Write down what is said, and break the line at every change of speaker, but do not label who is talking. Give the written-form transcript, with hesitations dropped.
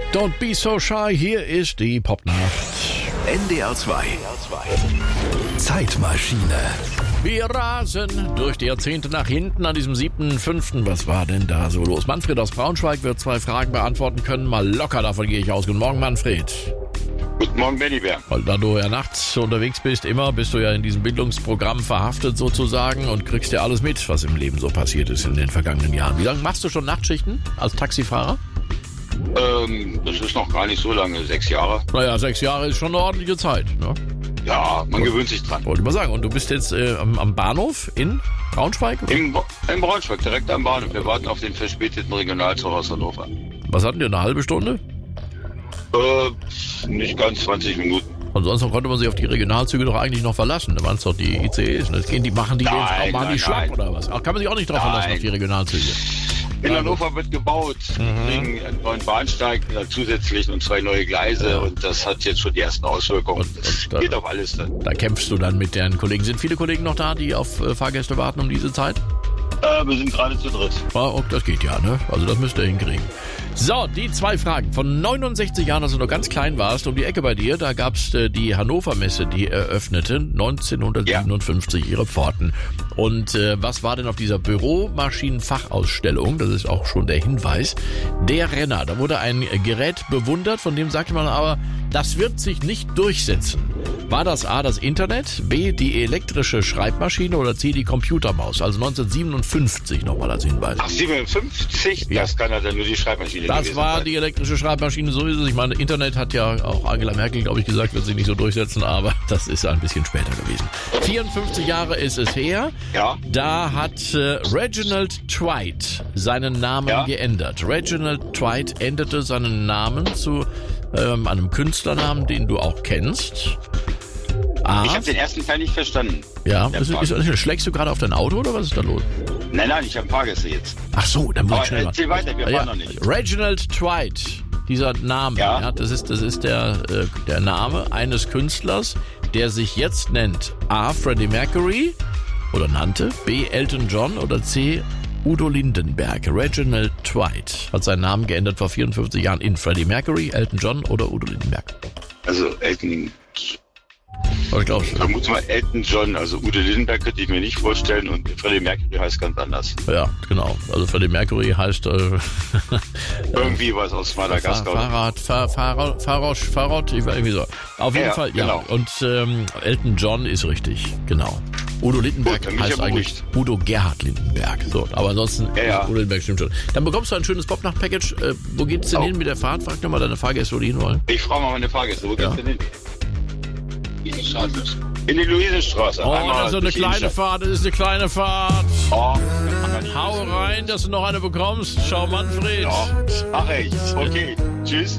Don't be so shy, hier ist die Popnacht.
NDR 2 Zeitmaschine.
Wir rasen durch die Jahrzehnte nach hinten an diesem 7.5. Was war denn da so los? Manfred aus Braunschweig wird 2 Fragen beantworten können. Mal locker, davon gehe ich aus. Guten Morgen, Manfred.
Guten Morgen, Bennybär.
Weil da du ja nachts unterwegs bist, bist du ja in diesem Bildungsprogramm verhaftet sozusagen und kriegst ja alles mit, was im Leben so passiert ist in den vergangenen Jahren. Wie lange machst du schon Nachtschichten als Taxifahrer?
Das ist noch gar nicht so lange, 6 Jahre.
Naja, 6 Jahre ist schon eine ordentliche Zeit, ne?
Ja, man gewöhnt sich dran.
Wollte ich mal sagen. Und du bist jetzt am Bahnhof in Braunschweig? Oder?
Im Braunschweig, direkt am Bahnhof. Wir warten auf den verspäteten Regionalzug aus Hannover.
Was hatten die, eine halbe Stunde?
Nicht ganz 20 Minuten.
Ansonsten konnte man sich auf die Regionalzüge doch eigentlich noch verlassen. Da waren es doch die ICEs. Machen die schlapp oder was? Ach, kann man sich auch nicht drauf verlassen auf die Regionalzüge.
In Hannover wird gebaut, wegen einen neuen Bahnsteig zusätzlich und 2 neue Gleise.
Ja.
Und das hat jetzt schon die ersten Auswirkungen. Das geht auf alles dann.
Da kämpfst du dann mit deinen Kollegen. Sind viele Kollegen noch da, die auf Fahrgäste warten um diese Zeit?
Wir sind gerade zu dritt.
Oh, das geht ja, ne? Also das müsst ihr hinkriegen. So, die 2 Fragen. Von 69 Jahren, als du noch ganz klein warst, um die Ecke bei dir, da gab's die Hannover Messe, die eröffnete 1957 ihre Pforten. Und was war denn auf dieser Büromaschinenfachausstellung? Das ist auch schon der Hinweis. Der Renner. Da wurde ein Gerät bewundert, von dem sagte man aber, das wird sich nicht durchsetzen. War das A, das Internet, B, die elektrische Schreibmaschine oder C, die Computermaus? Also 1957 nochmal als Hinweis.
Ach, 57?
Ja.
Das kann ja dann nur die Schreibmaschine
Das
gewesen
war
sein.
die elektrische Schreibmaschine, so ist es. Ich meine, Internet hat ja auch Angela Merkel, glaube ich, gesagt, wird sich nicht so durchsetzen, aber das ist ein bisschen später gewesen. 54 Jahre ist es her.
Ja.
Da hat Reginald Twite seinen Namen geändert. Reginald Twite änderte seinen Namen zu einem Künstlernamen, den du auch kennst.
Ich habe den ersten Teil nicht verstanden.
Ja, schlägst du gerade auf dein Auto oder was ist da los?
Nein, ich habe Fahrgäste jetzt.
Ach so, dann muss ich
Aber
schnell
erzähl weiter, wir fahren noch nicht.
Reginald Twite, dieser Name, das ist der Name eines Künstlers, der sich jetzt nennt A. Freddie Mercury oder nannte, B. Elton John oder C. Udo Lindenberg. Reginald Twite hat seinen Namen geändert vor 54 Jahren in Freddie Mercury, Elton John oder Udo Lindenberg.
Also Elton...
Was glaubst du?
Ich vermute mal Elton John, also Udo Lindenberg könnte ich mir nicht vorstellen und Freddie Mercury heißt ganz anders.
Ja, genau. Also Freddie Mercury heißt
irgendwie was aus Madagaskar.
Fahrrad, irgendwie so. Auf jeden Fall, ja.
Genau.
Und Elton John ist richtig, genau. Udo Lindenberg heißt eigentlich Udo Gerhard Lindenberg. So, aber ansonsten, Udo Lindenberg stimmt schon. Dann bekommst du ein schönes Popnacht-Package. Wo geht's denn hin mit der Fahrt? Frag doch mal deine Fahrgäste, wo die hinwollen.
Ich frage mal meine Fahrgäste, wo geht's denn hin? In die Luisenstraße.
Oh, das ist so eine kleine Fahrt, das ist eine kleine Fahrt.
Oh,
hau rein, dass du noch eine bekommst. Schau, Manfred.
Ja. Ach echt, okay. Tschüss.